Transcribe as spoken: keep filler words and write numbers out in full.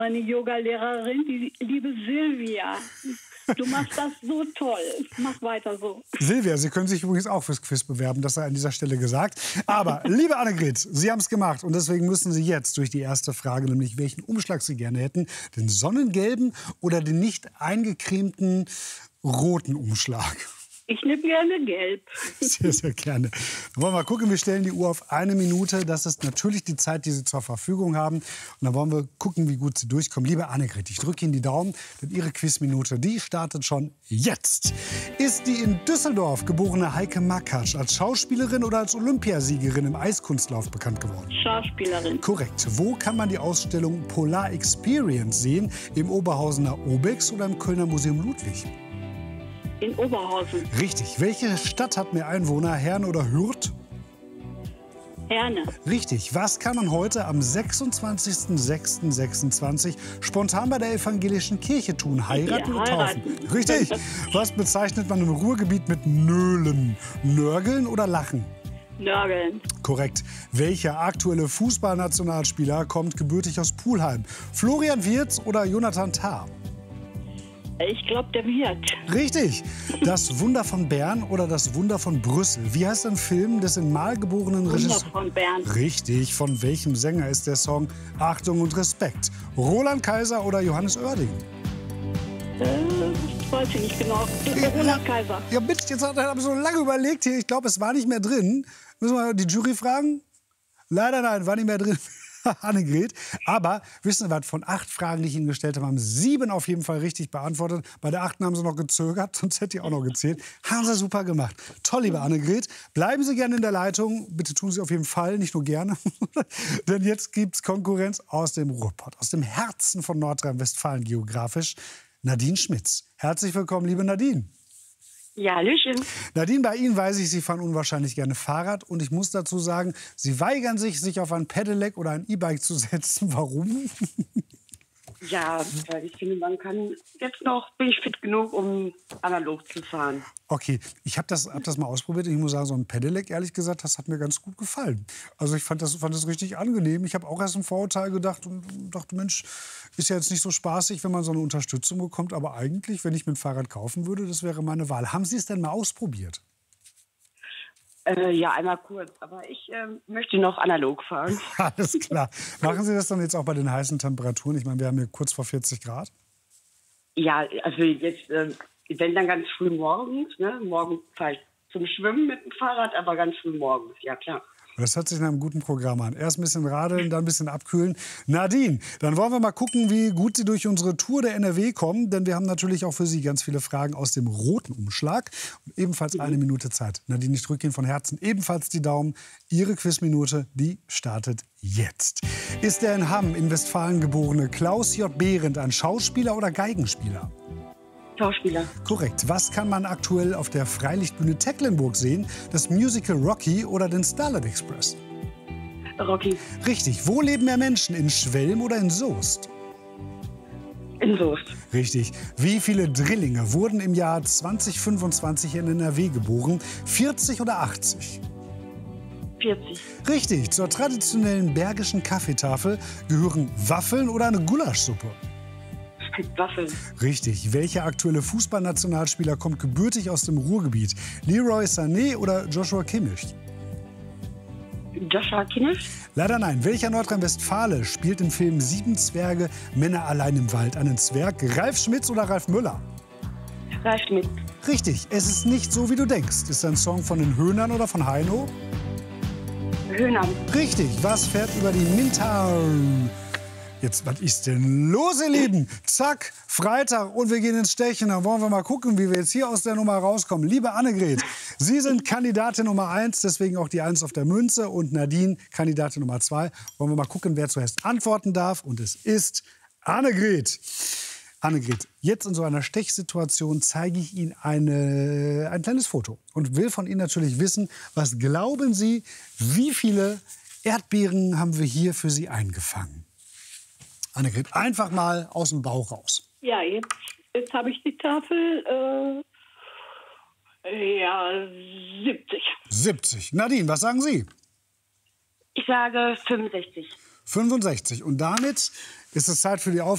Meine Yoga-Lehrerin, die liebe Silvia. Du machst das so toll. Mach weiter so. Silvia, Sie können sich übrigens auch fürs Quiz bewerben, das sei an dieser Stelle gesagt. Aber, liebe Annegret, Sie haben es gemacht und deswegen müssen Sie jetzt durch die erste Frage, nämlich welchen Umschlag Sie gerne hätten, den sonnengelben oder den nicht eingecremten roten Umschlag. Ich nehme gerne gelb. Sehr, sehr gerne. Dann wollen wir mal gucken, wir stellen die Uhr auf eine Minute. Das ist natürlich die Zeit, die Sie zur Verfügung haben. Und dann wollen wir gucken, wie gut Sie durchkommen. Liebe Annegret, ich drücke Ihnen die Daumen, denn Ihre Quizminute, die startet schon jetzt. Ist die in Düsseldorf geborene Heike Makatsch als Schauspielerin oder als Olympiasiegerin im Eiskunstlauf bekannt geworden? Schauspielerin. Korrekt. Wo kann man die Ausstellung Polar Experience sehen? Im Oberhausener Obex oder im Kölner Museum Ludwig? In Oberhausen. Richtig. Welche Stadt hat mehr Einwohner, Herne oder Hürth? Herne. Richtig. Was kann man heute am sechsundzwanzigsten sechsten sechsundzwanzig spontan bei der evangelischen Kirche tun? Heiraten Ja, oder taufen? heiraten. Richtig. Was bezeichnet man im Ruhrgebiet mit Nölen? Nörgeln oder Lachen? Nörgeln. Korrekt. Welcher aktuelle Fußballnationalspieler kommt gebürtig aus Pulheim? Florian Wirtz oder Jonathan Tah? Ich glaube, der wird. Richtig. Das Wunder von Bern oder das Wunder von Brüssel? Wie heißt ein Film des in Mal geborenen Wunder Regisseurs? von Bern. Richtig. Von welchem Sänger ist der Song Achtung und Respekt? Roland Kaiser oder Johannes Oerding? Äh, das weiß ich nicht genau. Roland Kaiser. Ja, bitte, jetzt habe ich so lange überlegt hier. Ich glaube, es war nicht mehr drin. Müssen wir die Jury fragen? Leider nein, war nicht mehr drin. Annegret. Aber wissen Sie was, von acht Fragen, die ich Ihnen gestellt habe, haben sieben auf jeden Fall richtig beantwortet. Bei der achten haben Sie noch gezögert, sonst hätte ich auch noch gezählt. Haben Sie super gemacht. Toll, liebe Annegret. Bleiben Sie gerne in der Leitung. Bitte tun Sie auf jeden Fall, nicht nur gerne. Denn jetzt gibt es Konkurrenz aus dem Ruhrpott, aus dem Herzen von Nordrhein-Westfalen geografisch. Nadine Schmitz. Herzlich willkommen, liebe Nadine. Ja, Hallöchen. Nadine, bei Ihnen weiß ich, Sie fahren unwahrscheinlich gerne Fahrrad. Und ich muss dazu sagen, Sie weigern sich, sich auf ein Pedelec oder ein E-Bike zu setzen. Warum? Ja, weil ich finde, man kann jetzt noch, bin ich fit genug, um analog zu fahren. Okay, ich habe das, hab das mal ausprobiert. Ich muss sagen, so ein Pedelec, ehrlich gesagt, das hat mir ganz gut gefallen. Also ich fand das, fand das richtig angenehm. Ich habe auch erst im Vorurteil gedacht und dachte, Mensch, ist ja jetzt nicht so spaßig, wenn man so eine Unterstützung bekommt. Aber eigentlich, wenn ich mir ein Fahrrad kaufen würde, das wäre meine Wahl. Haben Sie es denn mal ausprobiert? Äh, ja, einmal kurz. Aber ich äh, möchte noch analog fahren. Alles klar. Machen Sie das dann jetzt auch bei den heißen Temperaturen? Ich meine, wir haben hier kurz vor vierzig Grad. Ja, also jetzt, äh, wenn dann ganz früh morgens. Ne? Morgen fahre ich zum Schwimmen mit dem Fahrrad, aber ganz früh morgens, ja klar. Das hört sich nach einem guten Programm an. Erst ein bisschen radeln, dann ein bisschen abkühlen. Nadine, dann wollen wir mal gucken, wie gut Sie durch unsere Tour der N R W kommen. Denn wir haben natürlich auch für Sie ganz viele Fragen aus dem roten Umschlag. Und ebenfalls eine Minute Zeit. Nadine, ich drücke Ihnen von Herzen ebenfalls die Daumen. Ihre Quizminute, die startet jetzt. Ist der in Hamm in Westfalen geborene Klaus J. Behrendt ein Schauspieler oder Geigenspieler? Schauspieler. Korrekt. Was kann man aktuell auf der Freilichtbühne Tecklenburg sehen? Das Musical Rocky oder den Starlight Express? Rocky. Richtig. Wo leben mehr Menschen? In Schwelm oder in Soest? In Soest. Richtig. Wie viele Drillinge wurden im Jahr zweitausendfünfundzwanzig in N R W geboren? vierzig oder achtzig? vierzig. Richtig. Zur traditionellen bergischen Kaffeetafel gehören Waffeln oder eine Gulaschsuppe? Waffeln. Richtig. Welcher aktuelle Fußballnationalspieler kommt gebürtig aus dem Ruhrgebiet? Leroy Sané oder Joshua Kimmich? Joshua Kimmich? Leider nein. Welcher Nordrhein-Westfale spielt im Film Sieben Zwerge, Männer allein im Wald einen Zwerg? Ralf Schmitz oder Ralf Müller? Ralf Schmitz. Richtig. Es ist nicht so, wie du denkst. Ist ein Song von den Höhnern oder von Heino? Höhnern. Richtig. Was fährt über die Mintal? Jetzt, was ist denn los, ihr Lieben? Zack, Freitag und wir gehen ins Stechen. Dann wollen wir mal gucken, wie wir jetzt hier aus der Nummer rauskommen. Liebe Annegret, Sie sind Kandidatin Nummer eins, deswegen auch die eins auf der Münze. Und Nadine, Kandidatin Nummer zwei. Wollen wir mal gucken, wer zuerst antworten darf. Und es ist Annegret. Annegret, jetzt in so einer Stechsituation zeige ich Ihnen eine, ein kleines Foto. Und will von Ihnen natürlich wissen, was glauben Sie, wie viele Erdbeeren haben wir hier für Sie eingefangen? Annegret, einfach mal aus dem Bauch raus. Ja, jetzt, jetzt habe ich die Tafel. Äh, ja, siebzig. siebzig. Nadine, was sagen Sie? Ich sage fünfundsechzig. fünfundsechzig. Und damit ist es Zeit für die Aufgabe.